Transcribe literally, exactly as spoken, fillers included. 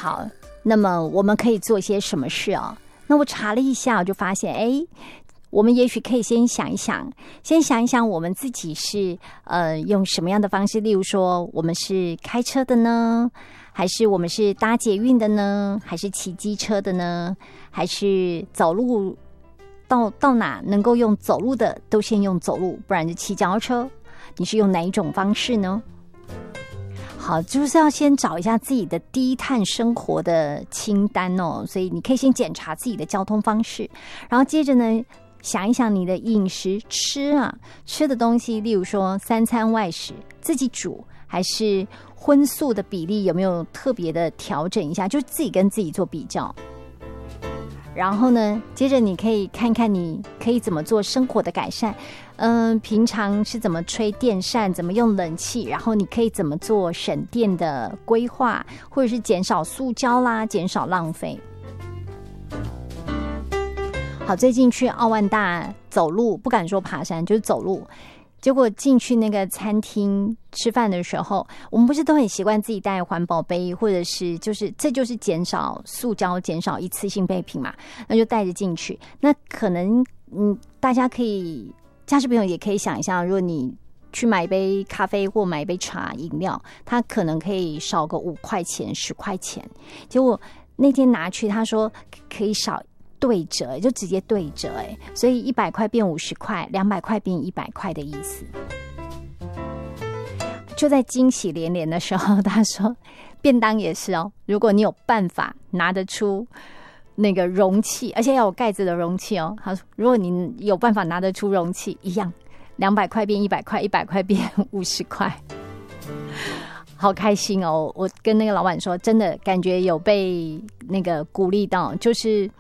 好，那么我们可以做些什么事啊？那我查了一下，我就发现，哎，我们也许可以先想一想，先想一想我们自己是呃用什么样的方式，例如说，我们是开车的呢，还是我们是搭捷运的呢，还是骑机车的呢，还是走路？到到哪能够用走路的，都先用走路，不然就骑脚踏车。你是用哪一种方式呢？好，就是要先找一下自己的低碳生活的清单哦，所以你可以先检查自己的交通方式，然后接着呢，想一想你的饮食吃啊，吃的东西，例如说三餐外食，自己煮还是荤素的比例有没有特别的调整一下，就是自己跟自己做比较。然后呢，接着你可以看看你可以怎么做生活的改善，嗯、呃，平常是怎么吹电扇，怎么用冷气，然后你可以怎么做省电的规划，或者是减少塑胶啦，减少浪费。好，最近去奥万大走路，不敢说爬山，就是走路。结果进去那个餐厅吃饭的时候，我们不是都很习惯自己带环保杯，或者是就是这就是减少塑胶、减少一次性备品嘛，那就带着进去。那可能嗯，大家可以家事朋友也可以想一下，如果你去买一杯咖啡或买一杯茶饮料，它可能可以少个五块钱、十块钱。结果那天拿去，他说可以少。对折就直接对折哎，所以一百块变五十块，两百块变一百块的意思。就在惊喜连连的时候，他说便当也是哦，如果你有办法拿得出那个容器，而且要有盖子的容器哦。他说如果你有办法拿得出容器，一样两百块变一百块，一百块变五十块。好开心哦！我跟那个老板说，真的感觉有被那个鼓励到，就是